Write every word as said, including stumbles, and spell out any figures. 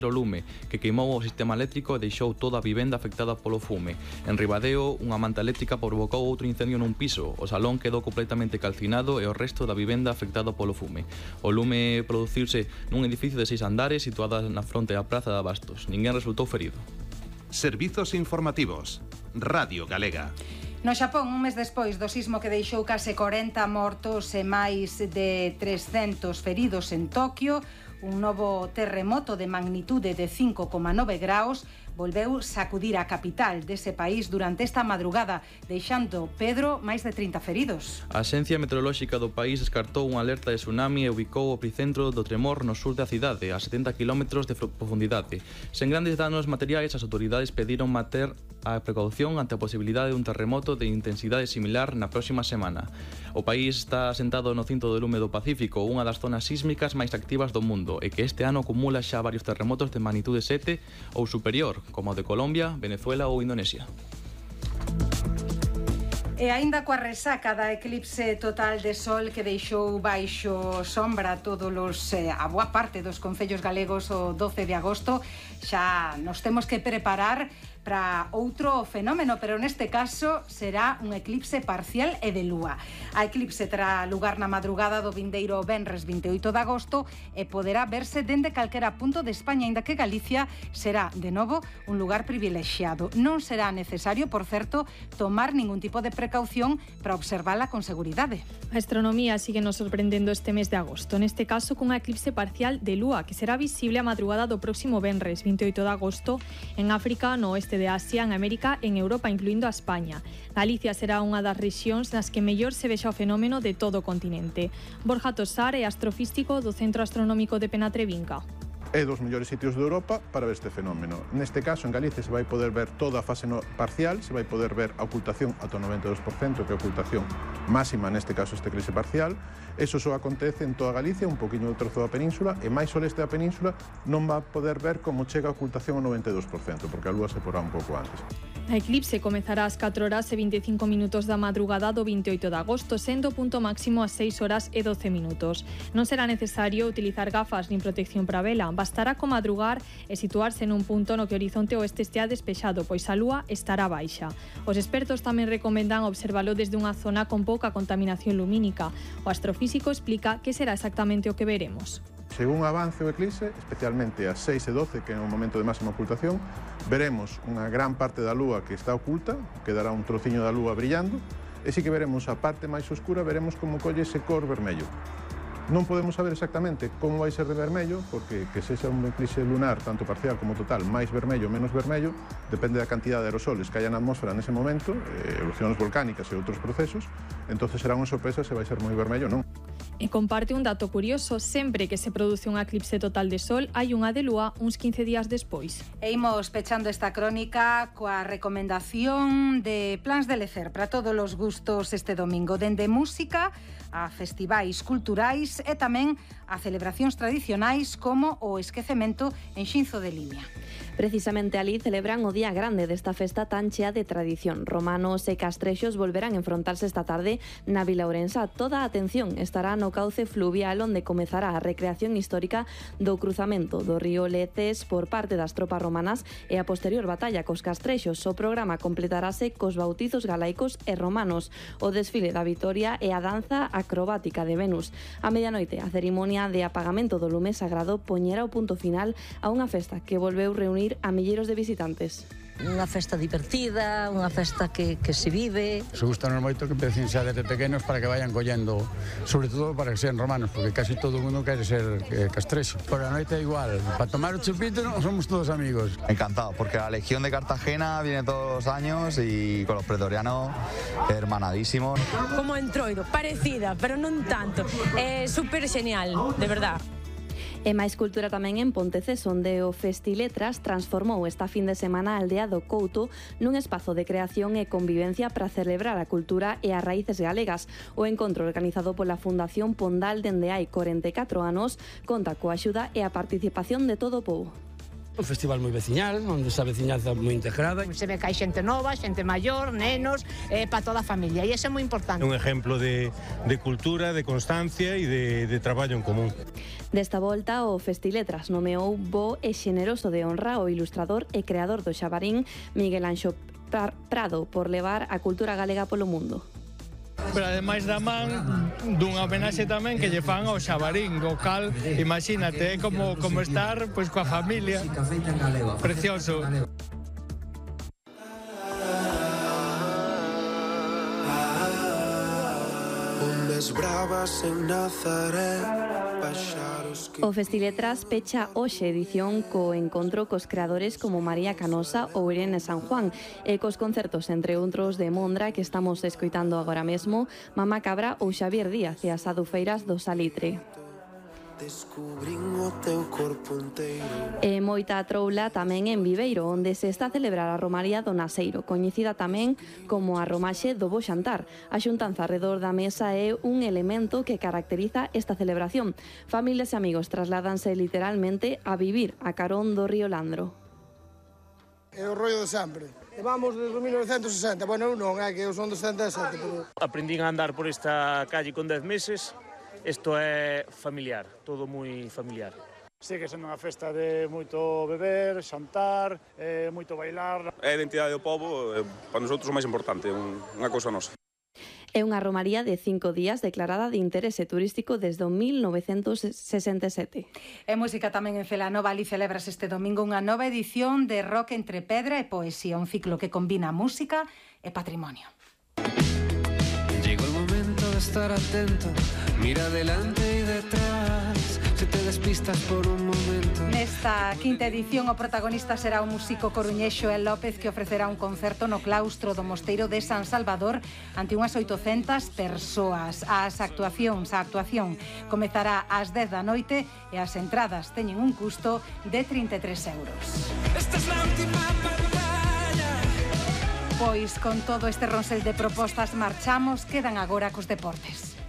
o lume, que queimou o sistema eléctrico e deixou toda a vivenda afectada polo fume. En Ribadeo, unha manta eléctrica provocou outro incendio nun piso. O salón quedou completamente calcinado e o resto da vivenda afectado polo fume. O lume produciuse nun edificio de seis andares situada na fronte da Praza de Abastos. Ninguén resultou ferido. Servizos informativos. Radio Galega. No Xapón, un mes despois do sismo que deixou case corenta mortos e máis de trescentos feridos en Toquio, un novo terremoto de magnitude de cinco coma nove graus volveu sacudir a capital dese país durante esta madrugada, deixando, Pedro, máis de trinta feridos. A Axencia Meteorolóxica do país descartou unha alerta de tsunami e ubicou o epicentro do tremor no sur da cidade, a setenta kilómetros de profundidade. Sen grandes danos materiais, as autoridades pediron manter a precaución ante a posibilidade de un terremoto de intensidade similar na próxima semana. O país está asentado no cinto do lume do Pacífico, unha das zonas sísmicas máis activas do mundo, e que este ano acumula xa varios terremotos de magnitude sete ou superior, como o de Colombia, Venezuela ou Indonesia. E aínda coa resaca da eclipse total de sol que deixou baixo sombra todos os, eh, a boa parte dos concellos galegos o doce de agosto, xa nos temos que preparar para outro fenómeno, pero neste caso será un eclipse parcial e de lúa. A eclipse terá lugar na madrugada do vindeiro venres vinte e oito de agosto e poderá verse dende calquera punto de España, aínda que Galicia será, de novo, un lugar privilexiado. Non será necesario, por certo, tomar ningún tipo de precaución para observala con seguridade. A astronomía sigue nos sorprendendo este mes de agosto, neste caso cunha eclipse parcial de lúa que será visible a madrugada do próximo venres vinte e oito de agosto en África, no oeste de Asia, en América e en Europa, incluindo a España. Galicia será unha das rexións nas que mellor se vexa o fenómeno de todo o continente. Borja Tosar é astrofísico do Centro Astronómico de Penatrevinca. É dos mellores sitios de Europa para ver este fenómeno. Neste caso, en Galicia, se vai poder ver toda a fase no parcial, se vai poder ver a ocultación ata o noventa e dous por cento, que é a ocultación máxima, neste caso, este eclipse parcial. Eso só acontece en toda Galicia, un poquinho do trozo da península, e máis ao leste da península non va a poder ver como chega a ocultación ao noventa e dous por cento, porque a lúa se porá un pouco antes. A eclipse comezará ás catro horas e vinte e cinco minutos da madrugada do vinte e oito de agosto, sendo o punto máximo ás seis horas e doce minutos. Non será necesario utilizar gafas nin protección para vela, bastará con madrugar e situarse nun punto no que o horizonte oeste estea despexado, pois a lúa estará baixa. Os expertos tamén recomendan observalo desde unha zona con pouca contaminación lumínica. O astrofísico explica que será exactamente o que veremos. Según avance o eclipse, especialmente ás seis e doce, que é o momento de máxima ocultación, veremos unha gran parte da lúa que está oculta, quedará un trociño da lúa brillando, e si que veremos a parte máis oscura, veremos como colle ese cor vermello. Non podemos saber exactamente como vai ser de vermello, porque que sexa un eclipse lunar, tanto parcial como total, máis vermello ou menos vermello, depende da cantidade de aerosoles que haya na atmósfera nese momento, erupcións volcánicas e outros procesos, entonces será unha sorpresa se vai ser moi vermello ou non. E comparte un dato curioso, sempre que se produce un eclipse total de sol, hai unha de lúa uns quince días despois. E imos pechando esta crónica coa recomendación de plans de lecer para todos os gustos este domingo, dende música a festivais culturais e tamén a celebracións tradicionais como o esquecemento en Xinzo de Limia. Precisamente alí celebran o día grande desta festa tan chea de tradición. Romanos e castrexos volverán a enfrontarse esta tarde na Vila Ourensa. Toda a atención estará no cauce fluvial onde comezará a recreación histórica do cruzamento do río Leces por parte das tropas romanas e a posterior batalla cos castrexos. O programa completarase cos bautizos galaicos e romanos, o desfile da Vitoria e a danza acrobática de Venus. A medianoite, a cerimonia de apagamento do lume sagrado poñera o punto final a unha festa que volveu reunir a milleiros de visitantes. Unha festa divertida, unha festa que, que se vive. Se gustanos moito que empecen xa desde pequenos para que vayan collendo, sobre todo para que sean romanos, porque casi todo o mundo quere ser eh, castrexo. Por a noite é igual, para tomar o chupito non somos todos amigos. Encantado, porque la Legión de Cartagena viene todos los años y con los pretorianos hermanadísimos. Como Entroido, parecida, pero non tanto. É super genial, de verdad. E máis cultura tamén en Ponteceso, onde o Festiletras transformou esta fin de semana a aldea do Couto nun espazo de creación e convivencia para celebrar a cultura e as raíces galegas. O encontro organizado pola Fundación Pondal dende hai corenta e catro anos conta coa axuda e a participación de todo o pobo. Un festival moi veciñal, onde esa veciñanza moi integrada. Se ve que hai xente nova, xente maior, nenos, eh, para toda a familia, e iso é moi importante. Un exemplo de, de cultura, de constancia e de, de traballo en común. Desta volta, o Festiletras nomeou bo e xeneroso de honra o ilustrador e creador do xabarín Miguel Anxo Prado por levar a cultura galega polo mundo. Pero ademais da man dunha homenaxe tamén que lle fan ao xabarín, o cal, imagínate, é como, como estar pois coa familia. Precioso. Ondas bravas en Nazaré. O Festiletras pecha hoxe edición co encontro cos creadores como María Canosa ou Irene San Juan e cos concertos, entre outros, de Mondra que estamos escoitando agora mesmo, Mamá Cabra ou Xavier Díaz e as adufeiras do Salitre. E moita troula tamén en Viveiro, onde se está a celebrar a Romaría do Naseiro, coñecida tamén como a Romaxe do Bo Xantar. A xuntanza arredor da mesa é un elemento que caracteriza esta celebración. Familias e amigos trasládanse literalmente a vivir a carón do río Landro. É o rollo de sempre. Vamos desde mil novecientos e sesenta, bueno, non, é que eu son de setenta e sete. Pero... Aprendín a andar por esta calle con dez meses. Isto é familiar, todo moi familiar. Sigue sendo unha festa de moito beber, xantar, eh, moito bailar. É a identidade do pobo, eh, para nosotros o máis importante, un, unha cousa nosa. É unha romaría de cinco días declarada de interese turístico desde o mil novecentos sesenta e sete. E música tamén en Celanova, ali celebras este domingo unha nova edición de Rock entre Pedra e Poesía, un ciclo que combina música e patrimonio. Llegó el momento de estar atento, mira adelante y detrás, si te despistas por un momento. Nesta quinta edición o protagonista será o músico coruñexo El López, que ofrecerá un concerto no claustro do Mosteiro de San Salvador ante unhas oitocentas persoas. As actuacións, a actuación comezará ás dez da noite e as entradas teñen un custo de trinta e tres euros. Esta es la última batalla. Pois con todo este ronsel de propostas marchamos, quedan agora cos deportes.